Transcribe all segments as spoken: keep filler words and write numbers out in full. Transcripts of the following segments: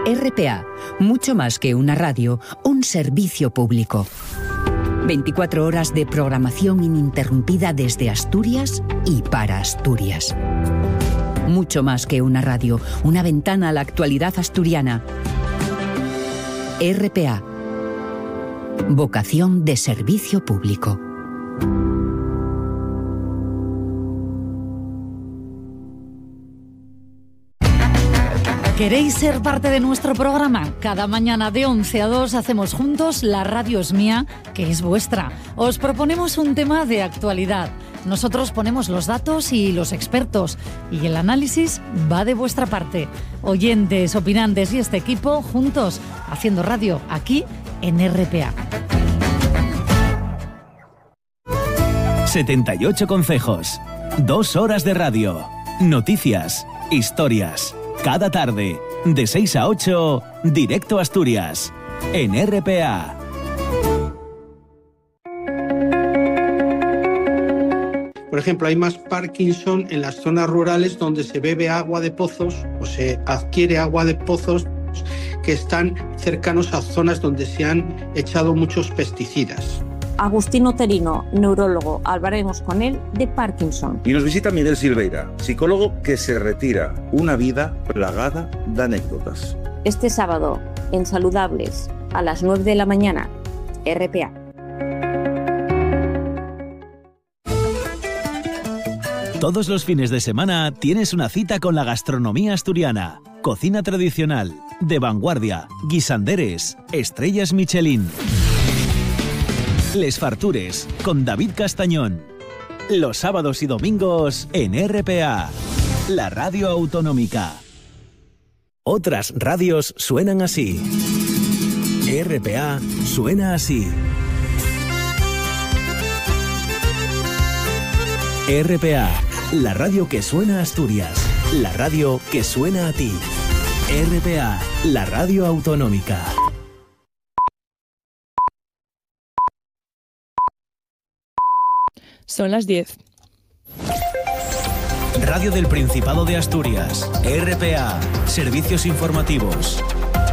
R P A, mucho más que una radio, un servicio público. veinticuatro horas de programación ininterrumpida desde Asturias y para Asturias. Mucho más que una radio, una ventana a la actualidad asturiana. R P A. Vocación de servicio público. ¿Queréis ser parte de nuestro programa? Cada mañana de once a dos hacemos juntos La Radio es mía, que es vuestra. Os proponemos un tema de actualidad. Nosotros ponemos los datos y los expertos, y el análisis va de vuestra parte. Oyentes, opinantes y este equipo juntos haciendo radio aquí en R P A. setenta y ocho concejos, dos horas de radio, noticias, historias. Cada tarde, de seis a ocho, directo a Asturias, en R P A. Por ejemplo, hay más Parkinson en las zonas rurales donde se bebe agua de pozos o se adquiere agua de pozos que están cercanos a zonas donde se han echado muchos pesticidas. Agustín Oterino, neurólogo, hablaremos con él de Parkinson. Y nos visita Miguel Silveira, psicólogo que se retira, una vida plagada de anécdotas. Este sábado, en Saludables, a las nueve de la mañana, R P A. Todos los fines de semana tienes una cita con la gastronomía asturiana. Cocina tradicional, de vanguardia, guisanderes, estrellas Michelin. Les Fartures, con David Castañón. Los sábados y domingos en R P A, la radio autonómica. Otras radios suenan así. R P A suena así. R P A, la radio que suena a Asturias, la radio que suena a ti. R P A, la radio autonómica. Son las diez. Radio del Principado de Asturias, R P A, servicios informativos.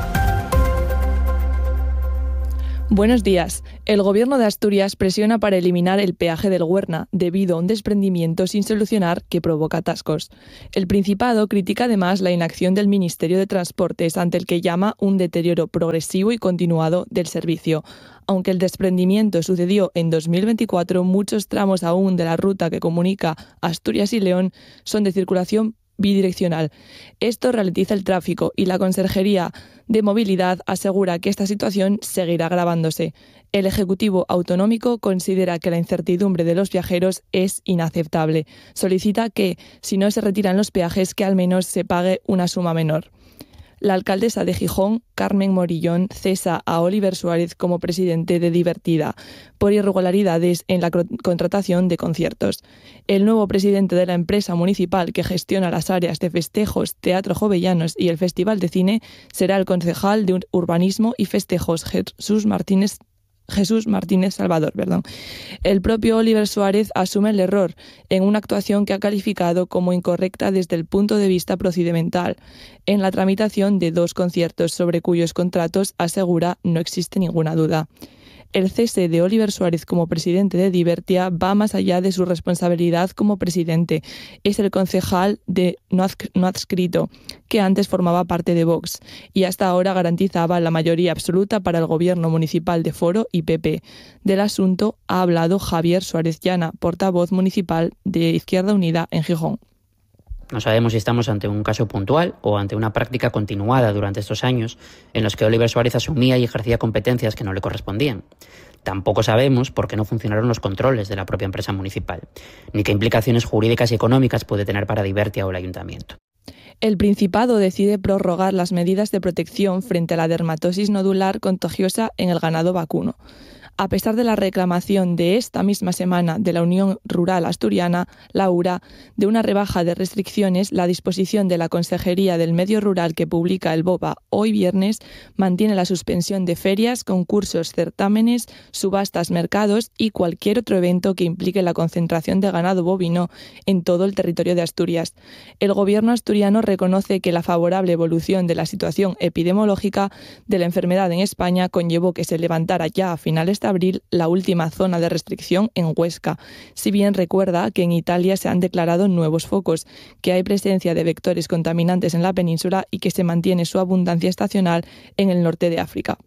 Buenos días. El Gobierno de Asturias presiona para eliminar el peaje del Huerna debido a un desprendimiento sin solucionar que provoca atascos. El Principado critica además la inacción del Ministerio de Transportes ante el que llama un deterioro progresivo y continuado del servicio. Aunque el desprendimiento sucedió en dos mil veinticuatro, muchos tramos aún de la ruta que comunica Asturias y León son de circulación bidireccional. Esto ralentiza el tráfico y la Consejería de Movilidad asegura que esta situación seguirá agravándose. El Ejecutivo Autonómico considera que la incertidumbre de los viajeros es inaceptable. Solicita que, si no se retiran los peajes, que al menos se pague una suma menor. La alcaldesa de Gijón, Carmen Morillón, cesa a Oliver Suárez como presidente de Divertida por irregularidades en la contratación de conciertos. El nuevo presidente de la empresa municipal que gestiona las áreas de festejos, Teatro Jovellanos y el Festival de Cine será el concejal de Urbanismo y Festejos, Jesús Martínez Jesús Martínez Salvador, perdón. El propio Oliver Suárez asume el error en una actuación que ha calificado como incorrecta desde el punto de vista procedimental en la tramitación de dos conciertos sobre cuyos contratos asegura no existe ninguna duda. El cese de Oliver Suárez como presidente de Divertia va más allá de su responsabilidad como presidente. Es el concejal de no adscrito, que antes formaba parte de Vox, y hasta ahora garantizaba la mayoría absoluta para el gobierno municipal de Foro y P P. Del asunto ha hablado Javier Suárez Llana, portavoz municipal de Izquierda Unida en Gijón. No sabemos si estamos ante un caso puntual o ante una práctica continuada durante estos años en los que Oliver Suárez asumía y ejercía competencias que no le correspondían. Tampoco sabemos por qué no funcionaron los controles de la propia empresa municipal, ni qué implicaciones jurídicas y económicas puede tener para Divertia o el ayuntamiento. El Principado decide prorrogar las medidas de protección frente a la dermatosis nodular contagiosa en el ganado vacuno. A pesar de la reclamación de esta misma semana de la Unión Rural Asturiana, la U R A, de una rebaja de restricciones, la disposición de la Consejería del Medio Rural que publica el BOPA hoy viernes mantiene la suspensión de ferias, concursos, certámenes, subastas, mercados y cualquier otro evento que implique la concentración de ganado bovino en todo el territorio de Asturias. El gobierno asturiano reconoce que la favorable evolución de la situación epidemiológica de la enfermedad en España conllevó que se levantara ya a finales de abril la última zona de restricción en Huesca, si bien recuerda que en Italia se han declarado nuevos focos, que hay presencia de vectores contaminantes en la península y que se mantiene su abundancia estacional en el norte de África.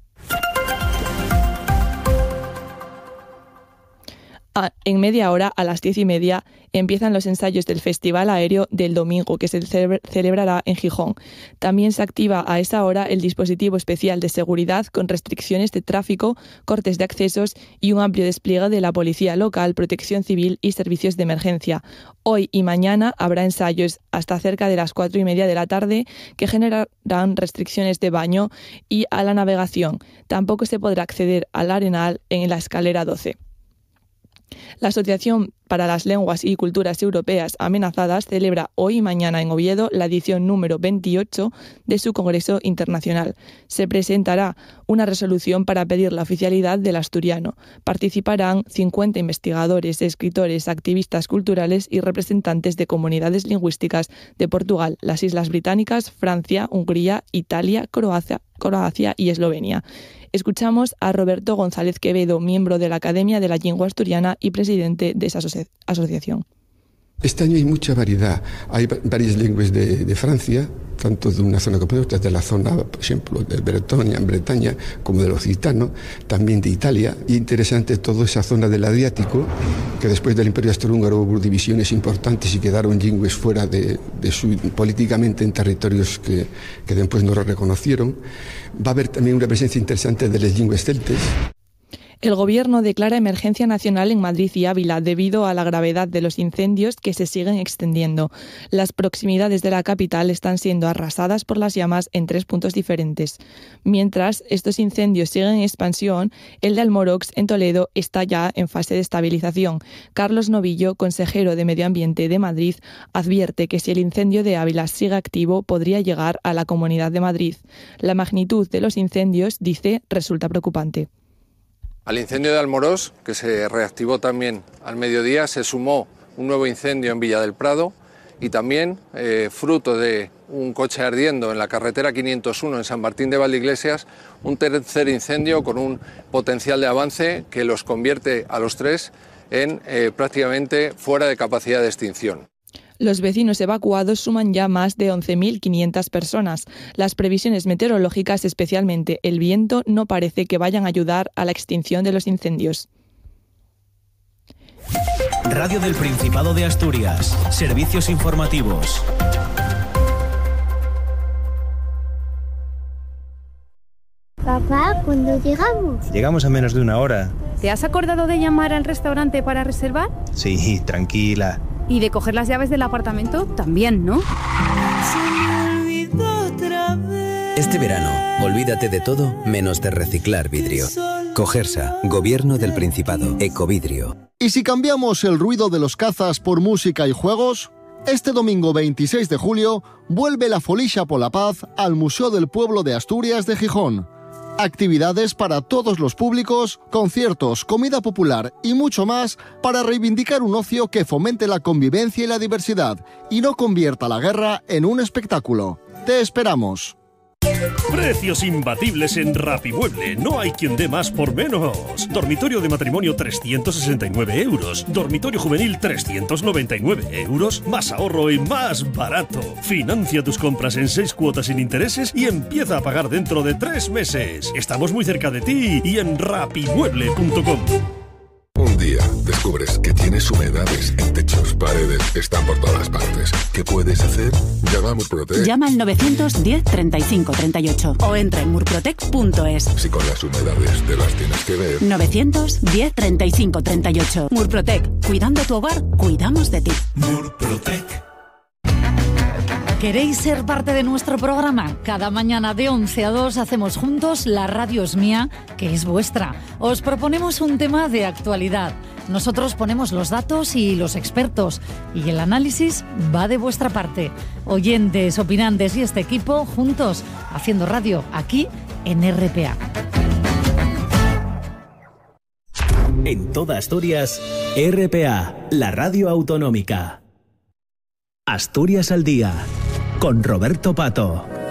En media hora, a las diez y media, empiezan los ensayos del Festival Aéreo del domingo, que se celebrará en Gijón. También se activa a esa hora el dispositivo especial de seguridad con restricciones de tráfico, cortes de accesos y un amplio despliegue de la policía local, protección civil y servicios de emergencia. Hoy y mañana habrá ensayos hasta cerca de las cuatro y media de la tarde que generarán restricciones de baño y a la navegación. Tampoco se podrá acceder al Arenal en la escalera doce. La Asociación para las Lenguas y Culturas Europeas Amenazadas celebra hoy y mañana en Oviedo la edición número veintiocho de su Congreso Internacional. Se presentará una resolución para pedir la oficialidad del asturiano. Participarán cincuenta investigadores, escritores, activistas culturales y representantes de comunidades lingüísticas de Portugal, las Islas Británicas, Francia, Hungría, Italia, Croacia, Croacia y Eslovenia. Escuchamos a Roberto González Quevedo, miembro de la Academia de la Lengua Asturiana y presidente de esa aso- asociación. Este año hay mucha variedad. Hay varias lenguas de, de Francia, tanto de una zona como de otra, de la zona, por ejemplo, de Bretonia, Bretaña, como de los gitanos, también de Italia. Y interesante toda esa zona del Adriático, que después del Imperio Austrohúngaro hubo divisiones importantes y quedaron lenguas fuera de, de su, políticamente en territorios que, que después no lo reconocieron. Va a haber también una presencia interesante de las lenguas celtes. El Gobierno declara emergencia nacional en Madrid y Ávila debido a la gravedad de los incendios que se siguen extendiendo. Las proximidades de la capital están siendo arrasadas por las llamas en tres puntos diferentes. Mientras estos incendios siguen en expansión, el de Almorox, en Toledo, está ya en fase de estabilización. Carlos Novillo, consejero de Medio Ambiente de Madrid, advierte que si el incendio de Ávila sigue activo, podría llegar a la Comunidad de Madrid. La magnitud de los incendios, dice, resulta preocupante. Al incendio de Almorox, que se reactivó también al mediodía, se sumó un nuevo incendio en Villa del Prado y también, eh, fruto de un coche ardiendo en la carretera quinientos uno en San Martín de Valdeiglesias, un tercer incendio con un potencial de avance que los convierte a los tres en eh, prácticamente fuera de capacidad de extinción. Los vecinos evacuados suman ya más de once mil quinientas personas. Las previsiones meteorológicas, especialmente el viento, no parece que vayan a ayudar a la extinción de los incendios. Radio del Principado de Asturias. Servicios informativos. Papá, ¿cuándo llegamos? Llegamos a menos de una hora. ¿Te has acordado de llamar al restaurante para reservar? Sí, tranquila. ¿Y de coger las llaves del apartamento? También, ¿no? Este verano, olvídate de todo menos de reciclar vidrio. Cogersa, Gobierno del Principado, Ecovidrio. ¿Y si cambiamos el ruido de los cazas por música y juegos? Este domingo veintiséis de julio vuelve la Folixa por la Paz al Museo del Pueblo de Asturias de Gijón. Actividades para todos los públicos, conciertos, comida popular y mucho más para reivindicar un ocio que fomente la convivencia y la diversidad y no convierta la guerra en un espectáculo. ¡Te esperamos! Precios imbatibles en Rapimueble. No hay quien dé más por menos. Dormitorio de matrimonio trescientos sesenta y nueve euros. Dormitorio juvenil trescientos noventa y nueve euros. Más ahorro y más barato. Financia tus compras en seis cuotas sin intereses y empieza a pagar dentro de tres meses. Estamos muy cerca de ti y en rapimueble punto com. Un día descubres que tienes humedades en techos, paredes, están por todas partes. ¿Qué puedes hacer? Llama a Murprotec. Llama al novecientos diez treinta y cinco treinta y ocho o entra en murprotec punto es. Si con las humedades te las tienes que ver. novecientos diez treinta y cinco treinta y ocho. Murprotec. Cuidando tu hogar, cuidamos de ti. Murprotec. ¿Queréis ser parte de nuestro programa? Cada mañana de once a dos hacemos juntos La Radio es Mía, que es vuestra. Os proponemos un tema de actualidad. Nosotros ponemos los datos y los expertos, y el análisis va de vuestra parte. Oyentes, opinantes y este equipo juntos haciendo radio aquí en R P A. En toda Asturias, R P A, la radio autonómica. Asturias al día, con Roberto Pato.